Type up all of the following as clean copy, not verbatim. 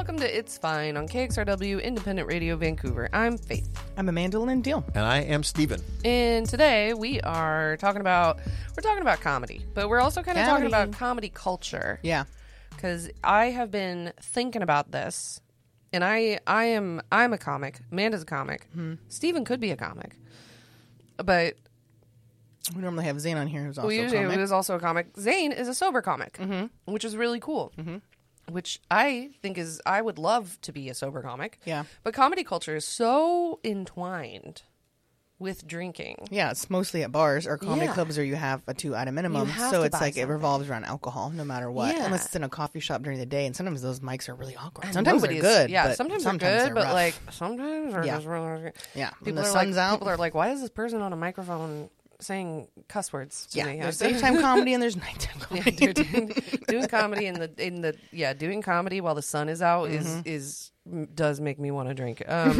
welcome to It's Fine on KXRW Independent Radio Vancouver. I'm Faith. I'm Amanda Lynn Deal. And I am Steven. And today we are talking about comedy, but we're also kind of talking about comedy culture. Yeah. Because I have been thinking about this, and I'm a comic. Amanda's a comic. Mm-hmm. Steven could be a comic. But we normally have Zane on here who's also we usually a comic. who's also a comic. Zane is a sober comic, which is really cool. Which I think is, I would love to be a sober comic. Yeah. But comedy culture is so entwined with drinking. Yeah, it's mostly at bars or comedy Yeah. clubs where you have a 2 at a minimum. You have So to it's buy like it something. revolves around alcohol no matter what. Yeah. Unless it's in a coffee shop during the day. And sometimes those mics are really awkward. And Sometimes they're nobody's- good. Yeah, but sometimes they're good, but rough. like sometimes they're Yeah. just really. Yeah. When People the are sun's like, out. people are like, why is this person on a microphone saying cuss words to Yeah. me? There's daytime comedy and there's nighttime Yeah, comedy. doing comedy doing comedy while the sun is out does make me want to drink.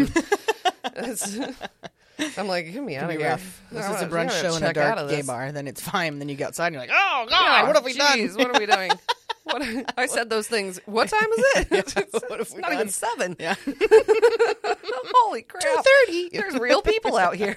I'm like, get me out of here. Rough. This is a I brunch gotta show in a check out dark of gay this. bar. Then it's fine. Then you go outside and you're like, oh, God, Yeah, what have we done? geez, what are we doing? I said those things. What time is it? It's we not done? even 7. Yeah. Holy crap. 2:30. There's real people out here.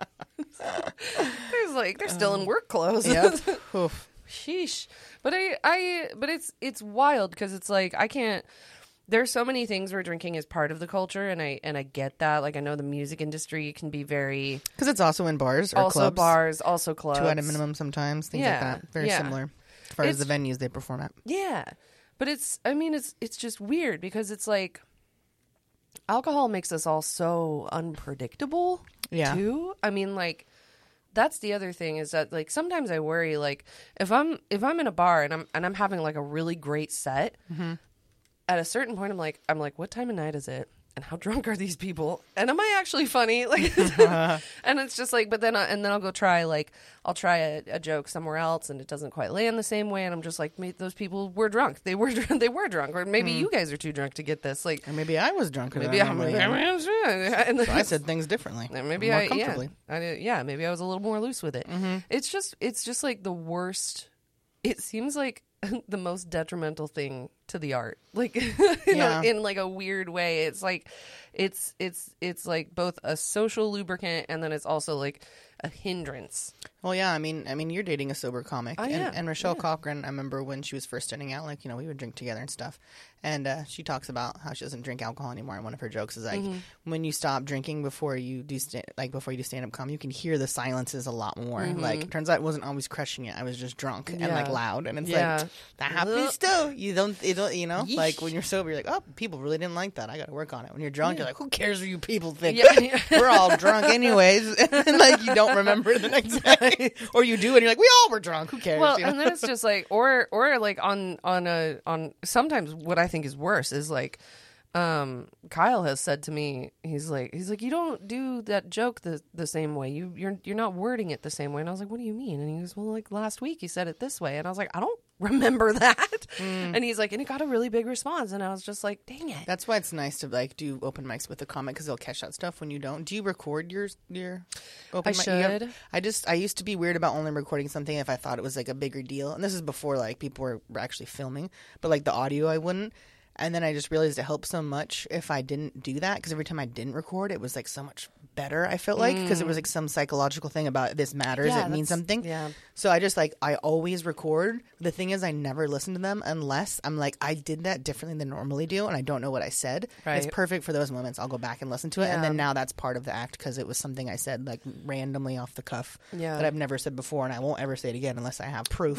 They're still in work clothes. Yep. Oof. Sheesh. But it's wild because it's like I can't. There's so many things where drinking is part of the culture, and I get that. Like I know the music industry can be very Because it's also in bars or also clubs. bars, also clubs. 2 at a minimum sometimes. Things Yeah, like that. Very yeah. similar as far as It's- the venues they perform at. Yeah, but it's just weird because it's like alcohol makes us all so unpredictable. Yeah. Too. I mean, like that's the other thing is that like sometimes I worry like if I'm in a bar and I'm having like a really great set. At a certain point, I'm like, what time of night is it? And how drunk are these people? And am I actually funny? Like, and it's just like, but then I'll go try I'll try a joke somewhere else, and it doesn't quite land the same way. And I'm just like, those people were drunk. They were drunk, or maybe you guys are too drunk to get this. Like, Or maybe I was drunker maybe than I I'm normally am. and So I said things differently. and maybe more comfortably. maybe I was a little more loose with it. It's just like the worst. It seems like the most detrimental thing to the art, like in like a weird way. It's like it's like both a social lubricant and then it's also like a hindrance. Well, yeah, I mean, you're dating a sober comic, I am, and Rochelle Cochran. I remember when she was first starting out, like we would drink together and stuff, and she talks about how she doesn't drink alcohol anymore. And one of her jokes is like, when you stop drinking before you do stand up comedy, you can hear the silences a lot more. Like, turns out it wasn't always crushing it; I was just drunk and like loud, and it's like that happens still. You don't, like when you're sober, you're like, oh, people really didn't like that. I got to work on it. When you're drunk, you're like, who cares what you people think? Yeah. We're all drunk anyways, and like you don't remember the next day, or you do, and you're like, we all were drunk. Who cares? Well, and then it's just like, or like on sometimes what I think is worse is like, Kyle has said to me, he's like, you don't do that joke the same way. You're not wording it the same way. And I was like, what do you mean? And he goes, well, like last week he said it this way. And I was like, I don't remember that. And he's like, and it got a really big response. And I was just like, dang it. That's why it's nice to like do open mics with a comic because they'll catch that stuff when you don't. Do you record your open mic? should. I used to be weird about only recording something if I thought it was like a bigger deal. And this is before like people were actually filming, but like the audio I wouldn't. And then I just realized it helped so much if I didn't do that because every time I didn't record, it was like so much better. I felt like because it was like some psychological thing about this matters. Yeah, it means something. yeah. So I just like I always record. The thing is, I never listen to them unless I'm like I did that differently than normally do, and I don't know what I said. Right. It's perfect for those moments. I'll go back and listen to it, and Yeah. then now that's part of the act because it was something I said like randomly off the cuff Yeah. that I've never said before, and I won't ever say it again unless I have proof.